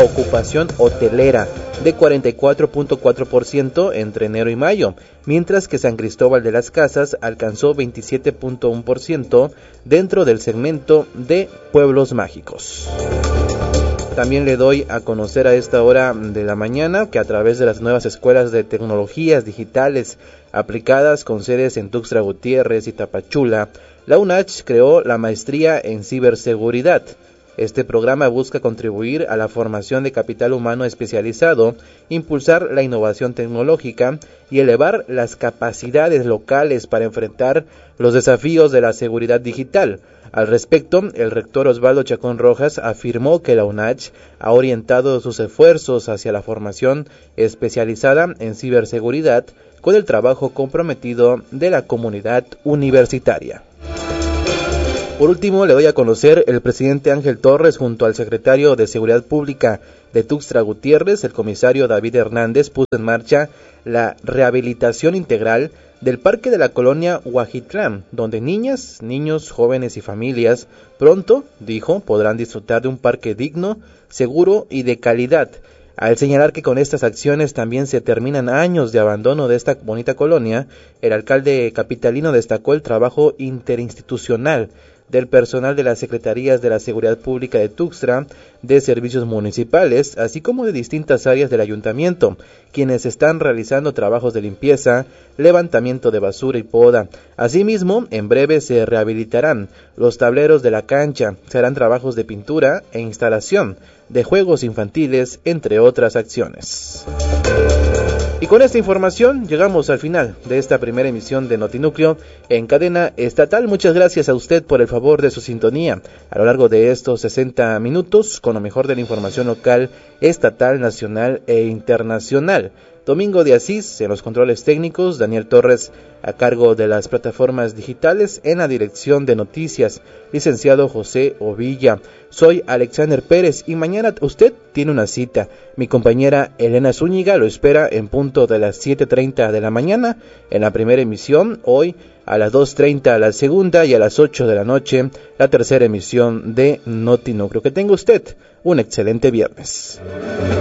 ocupación hotelera de 44.4% entre enero y mayo, mientras que San Cristóbal de las Casas alcanzó 27.1% dentro del segmento de pueblos mágicos. También le doy a conocer a esta hora de la mañana que a través de las nuevas escuelas de tecnologías digitales aplicadas con sedes en Tuxtla Gutiérrez y Tapachula, la UNACH creó la maestría en ciberseguridad. Este programa busca contribuir a la formación de capital humano especializado, impulsar la innovación tecnológica y elevar las capacidades locales para enfrentar los desafíos de la seguridad digital. Al respecto, el rector Osvaldo Chacón Rojas afirmó que la UNACH ha orientado sus esfuerzos hacia la formación especializada en ciberseguridad con el trabajo comprometido de la comunidad universitaria. Por último, le doy a conocer el presidente Ángel Torres junto al secretario de Seguridad Pública de Tuxtla Gutiérrez, el comisario David Hernández, puso en marcha la rehabilitación integral del parque de la colonia Huajitlán, donde niñas, niños, jóvenes y familias pronto, dijo, podrán disfrutar de un parque digno, seguro y de calidad. Al señalar que con estas acciones también se terminan años de abandono de esta bonita colonia, el alcalde capitalino destacó el trabajo interinstitucional del personal de las Secretarías de la Seguridad Pública de Tuxtla, de Servicios Municipales, así como de distintas áreas del ayuntamiento, quienes están realizando trabajos de limpieza, levantamiento de basura y poda. Asimismo, en breve se rehabilitarán los tableros de la cancha, se harán trabajos de pintura e instalación de juegos infantiles, entre otras acciones. Y con esta información llegamos al final de esta primera emisión de Notinúcleo en cadena estatal. Muchas gracias a usted por el favor de su sintonía a lo largo de estos 60 minutos con lo mejor de la información local, estatal, nacional e internacional. Domingo de Asís en los controles técnicos, Daniel Torres a cargo de las plataformas digitales, en la dirección de noticias, licenciado José Ovilla. Soy Alexander Pérez y mañana usted tiene una cita. Mi compañera Elena Zúñiga lo espera en punto de las 7:30 de la mañana en la primera emisión, hoy a las 2:30 la segunda y a las 8 de la noche la tercera emisión de Notinúcleo. Que tenga usted un excelente viernes.